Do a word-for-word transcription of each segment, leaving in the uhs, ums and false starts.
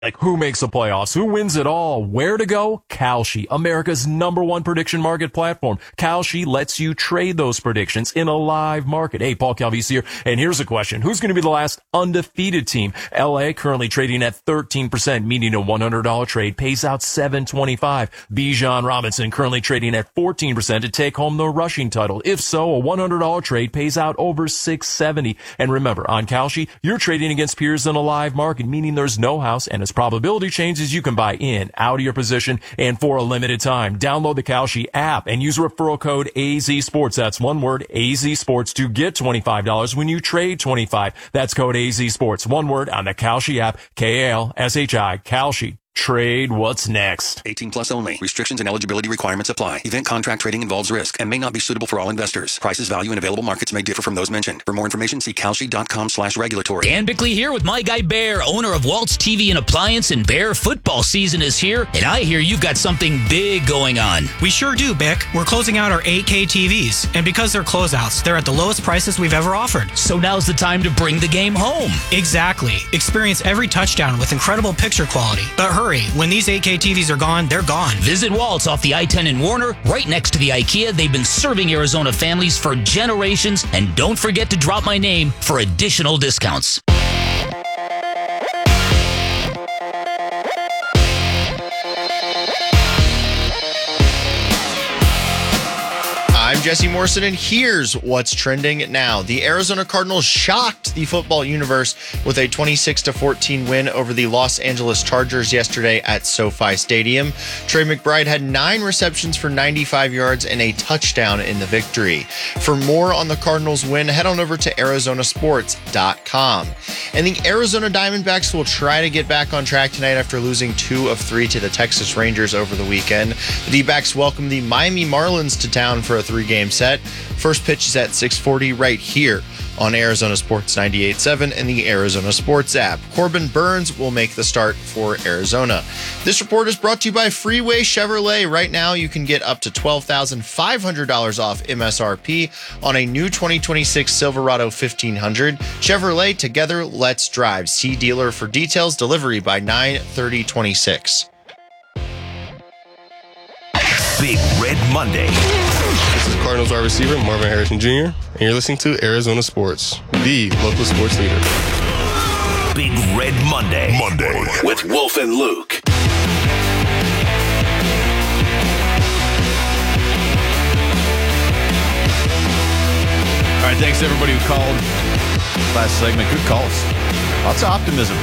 Like, who makes the playoffs? Who wins it all? Where to go? Kalshi, America's number one prediction market platform. Kalshi lets you trade those predictions in a live market. Hey, Paul Calvisi here. And here's a question. Who's going to be the last undefeated team? L A currently trading at thirteen percent, meaning a one hundred dollars trade pays out seven twenty-five. Bijan Robinson currently trading at fourteen percent to take home the rushing title. If so, a one hundred dollars trade pays out over six seventy. And remember, on Kalshi, you're trading against peers in a live market, meaning there's no house, and as probability changes, you can buy in, out of your position, and for a limited time. Download the Kalshi app and use referral code A Z Sports. That's one word, A Z Sports, to get twenty-five dollars when you trade twenty-five dollars. That's code A Z Sports. One word on the Kalshi app, K A L S H I, Kalshi. Trade what's next. eighteen plus only. Restrictions and eligibility requirements apply. Event contract trading involves risk and may not be suitable for all investors. Prices, value, and available markets may differ from those mentioned. For more information, see kalshi.com slash regulatory. Dan Bickley here with my guy Bear, owner of Waltz T V and Appliance, and Bear, football season is here, and I hear you've got something big going on. We sure do, Bick. We're closing out our eight K T Vs, and because they're closeouts, they're at the lowest prices we've ever offered. So now's the time to bring the game home. Exactly. Experience every touchdown with incredible picture quality. But hurry, when these eight K T Vs are gone, they're gone. Visit Waltz off the I ten in Warner, right next to the IKEA. They've been serving Arizona families for generations, and don't forget to drop my name for additional discounts. I'm Jesse Morrison, and here's what's trending now. The Arizona Cardinals shocked the football universe with a twenty-six to fourteen win over the Los Angeles Chargers yesterday at SoFi Stadium. Trey McBride had nine receptions for ninety-five yards and a touchdown in the victory. For more on the Cardinals win, head on over to arizona sports dot com. And the Arizona Diamondbacks will try to get back on track tonight after losing two of three to the Texas Rangers over the weekend. The D-backs welcome the Miami Marlins to town for a three game set. First pitch is at six forty right here on Arizona Sports ninety-eight point seven and the Arizona Sports app. Corbin Burns will make the start for Arizona. This report is brought to you by Freeway Chevrolet. Right now, you can get up to twelve thousand five hundred dollars off M S R P on a new twenty twenty-six Silverado fifteen hundred. Chevrolet, together, let's drive. See dealer for details. Delivery by nine thirty twenty-six. Big Red Monday. This is Cardinals wide receiver Marvin Harrison Junior, and you're listening to Arizona Sports, the local sports leader. Big Red Monday. Monday with Wolf and Luke. All right, thanks to everybody who called last segment. Good calls. Lots of optimism.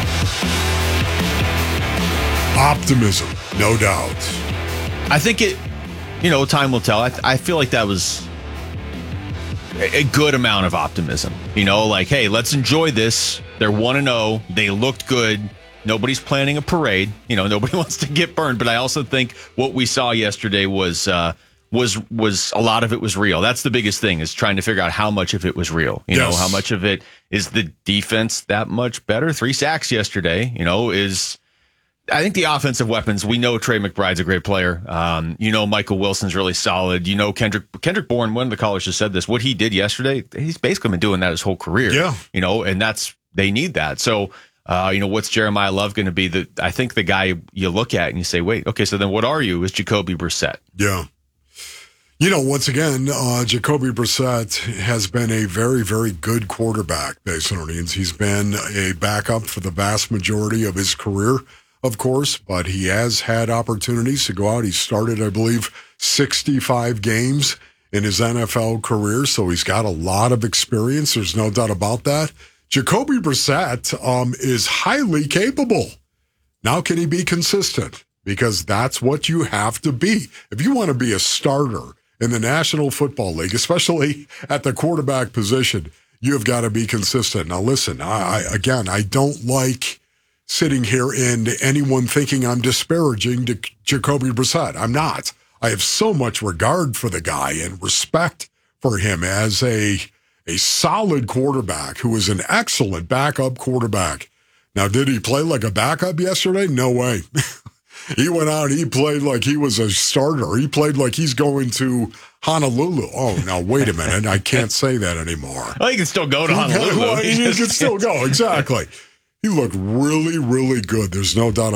Optimism, no doubt. I think it, you know, time will tell. I, I feel like that was a, a good amount of optimism. You know, like, hey, let's enjoy this. They're one and oh. They looked good. Nobody's planning a parade. You know, nobody wants to get burned. But I also think what we saw yesterday was uh, was was a lot of it was real. That's the biggest thing, is trying to figure out how much of it was real. You yes. know, how much of it is the defense that much better? Three sacks yesterday, you know, is... I think the offensive weapons, we know Trey McBride's a great player. Um, you know, Michael Wilson's really solid. You know, Kendrick Kendrick Bourne, one of the callers just said this. What he did yesterday, he's basically been doing that his whole career. Yeah. You know, and that's, they need that. So, uh, you know, what's Jeremiah Love going to be? The I think the guy you look at and you say, wait, okay, so then what are you? Is Jacoby Brissett. Yeah. You know, once again, uh, Jacoby Brissett has been a very, very good quarterback, Base Orleans. He's been a backup for the vast majority of his career, of course, but he has had opportunities to go out. He started, I believe, sixty-five games in his N F L career, so he's got a lot of experience. There's no doubt about that. Jacoby Brissett um, is highly capable. Now, can he be consistent? Because that's what you have to be. If you want to be a starter in the National Football League, especially at the quarterback position, you have got to be consistent. Now, listen, I, I again, I don't like sitting here and anyone thinking I'm disparaging to Jacoby Brissett. I'm not. I have so much regard for the guy and respect for him as a, a solid quarterback who is an excellent backup quarterback. Now, did he play like a backup yesterday? No way. He went out, he played like he was a starter. He played like he's going to Honolulu. Oh, now, wait a minute. I can't say that anymore. Well, he can still go to Honolulu. Well, he, he can still go, exactly. He looked really, really good. There's no doubt